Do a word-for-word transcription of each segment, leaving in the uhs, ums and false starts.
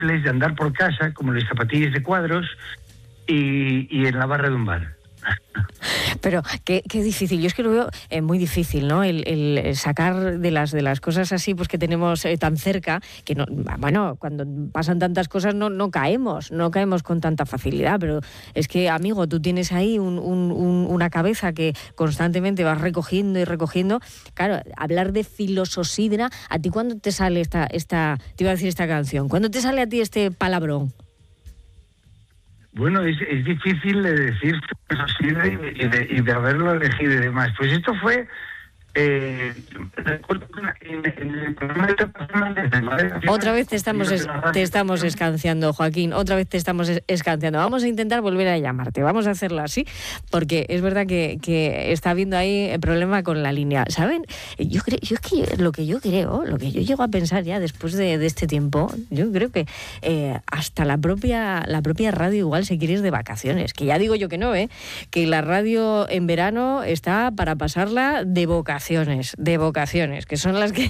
de andar por casa, como las zapatillas de cuadros, y, y en la barra de un bar. Pero qué, qué difícil, yo es que lo veo eh, muy difícil, ¿no? El, el sacar de las de las cosas así pues que tenemos eh, tan cerca, que no, bueno, cuando pasan tantas cosas no, no caemos, no caemos con tanta facilidad, pero es que, amigo, tú tienes ahí un, un, un, una cabeza que constantemente vas recogiendo y recogiendo. Claro, hablar de filososidra, ¿a ti cuándo te sale esta, esta, te iba a decir esta canción? ¿Cuándo te sale a ti este palabrón? Bueno, es, es difícil de decir y de, y, de, y de haberlo elegido y demás. Pues esto fue... Eh, en, en el programa de esta Otra vez te estamos, es, te estamos escanciando, Joaquín. Otra vez te estamos es, escanciando. Vamos a intentar volver a llamarte. Vamos a hacerlo así, porque es verdad que, que está habiendo ahí el problema con la línea. ¿Saben? Yo creo, yo es que lo que yo creo, lo que yo llego a pensar ya después de, de este tiempo, yo creo que eh, hasta la propia, la propia radio igual se quiere ir de vacaciones. Que ya digo yo que no, ¿eh? Que la radio en verano está para pasarla de vocaciones. de vocaciones, que son las que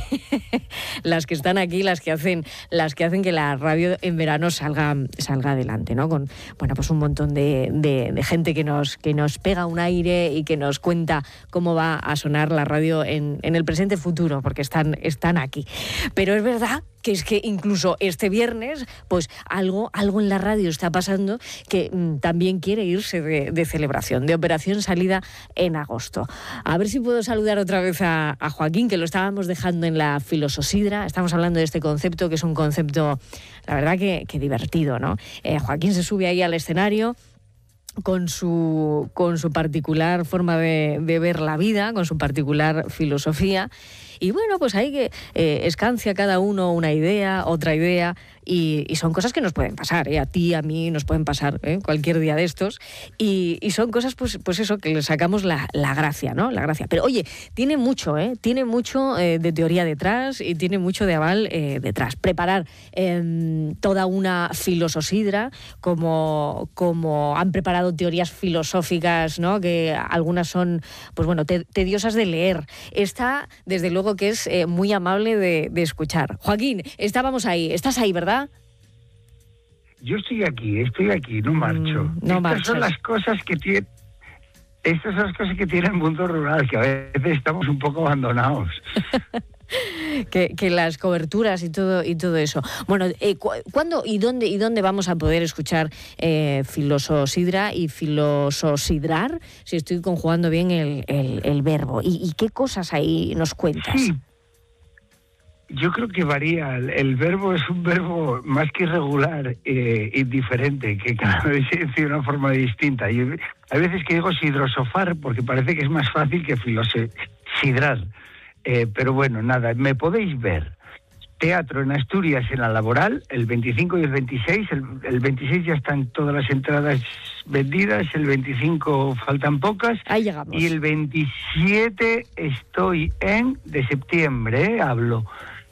las que están aquí, las que hacen las que hacen que la radio en verano salga salga adelante, ¿no? Con bueno, pues un montón de, de, de gente que nos que nos pega un aire y que nos cuenta cómo va a sonar la radio en, en el presente futuro, porque están están aquí. Pero es verdad que es que incluso este viernes, pues algo, algo en la radio está pasando que mmm, también quiere irse de, de celebración, de operación salida en agosto. A ver si puedo saludar otra vez a, a Joaquín, que lo estábamos dejando en la filososidra. Estamos hablando de este concepto, que es un concepto, la verdad que, que divertido, ¿no? Eh, Joaquín se sube ahí al escenario con su, con su particular forma de, de ver la vida, con su particular filosofía. Y bueno, pues ahí que eh, escancia cada uno una idea, otra idea, y, y son cosas que nos pueden pasar, ¿eh? A ti, a mí, nos pueden pasar ¿eh? cualquier día de estos, y, y son cosas, pues, pues eso, que le sacamos la, la gracia, ¿no? La gracia. Pero oye, tiene mucho, ¿eh? Tiene mucho eh, de teoría detrás y tiene mucho de aval eh, detrás. Preparar eh, toda una filososidra, como, como han preparado teorías filosóficas, ¿no? Que algunas son, pues bueno, te, tediosas de leer. Esta, desde luego, que es eh, muy amable de, de escuchar. Joaquín, estábamos ahí, estás ahí, ¿verdad? Yo estoy aquí, estoy aquí, no marcho. Mm, no Estas marchas. son las cosas que tiene, estas son las cosas que tiene el mundo rural, que a veces estamos un poco abandonados. que, que las coberturas y todo y todo eso. Bueno, eh, cu- ¿cuándo y dónde y dónde vamos a poder escuchar eh, filososidra y filososidrar? Si estoy conjugando bien el, el, el verbo. ¿Y, ¿Y qué cosas ahí nos cuentas? Sí. Yo creo que varía. El, el verbo es un verbo más que irregular eh, y diferente, que cada vez se dice de una forma distinta. Y hay veces que digo sidrosofar porque parece que es más fácil que filosidrar. Eh, pero bueno, nada, me podéis ver. Teatro en Asturias en la Laboral, el veinticinco y el veintiséis. El, el veintiséis ya están todas las entradas vendidas, el veinticinco faltan pocas. Ahí llegamos. Y el veintisiete estoy en, de septiembre, eh, hablo,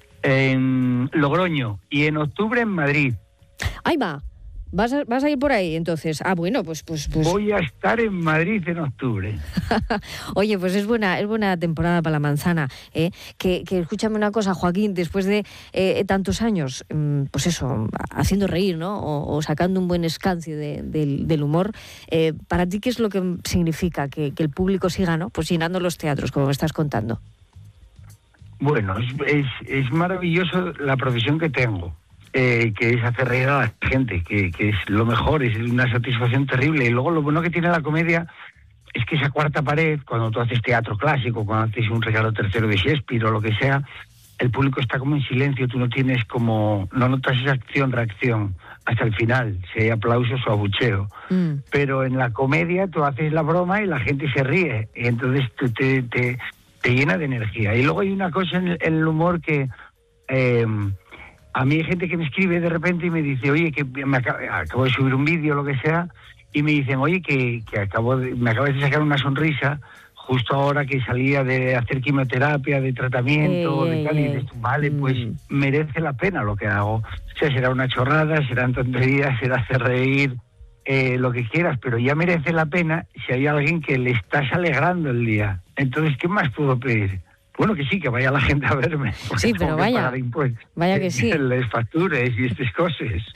en Logroño. Y en octubre en Madrid. Ahí va. ¿Vas a, vas a ir por ahí entonces? Ah, bueno, pues... pues, pues... Voy a estar en Madrid en octubre. Oye, pues es buena es buena temporada para la manzana, ¿eh? Que, que escúchame una cosa, Joaquín, después de eh, tantos años, pues eso, haciendo reír, ¿no? O, o sacando un buen escancio de, de, del humor, eh, ¿para ti qué es lo que significa que, que el público siga, ¿no? Pues llenando los teatros, como me estás contando? Bueno, es, es, es maravilloso la profesión que tengo. Eh, que es hacer reír a la gente, que, que es lo mejor, es una satisfacción terrible. Y luego lo bueno que tiene la comedia es que esa cuarta pared, cuando tú haces teatro clásico, cuando haces un Ricardo tercero de Shakespeare o lo que sea, el público está como en silencio, tú no tienes como, no notas esa acción-reacción hasta el final, si hay aplausos o abucheo. Mm. Pero en la comedia tú haces la broma y la gente se ríe, y entonces tú te, te, te llena de energía. Y luego hay una cosa en el, en el humor que... Eh, a mí hay gente que me escribe de repente y me dice, oye, que me acabo, acabo de subir un vídeo o lo que sea, y me dicen, oye, que, que acabo de, me acabas de sacar una sonrisa justo ahora que salía de hacer quimioterapia, de tratamiento, eh, de tal, eh, y dices, vale, pues mm. merece la pena lo que hago. O sea, será una chorrada, serán tonterías, será hacer reír, eh, lo que quieras, pero ya merece la pena si hay alguien que le estás alegrando el día. Entonces, ¿qué más puedo pedir? Bueno, que sí, que vaya la gente a verme. Sí, pero vaya, que vaya que sí. Les factures y estas cosas.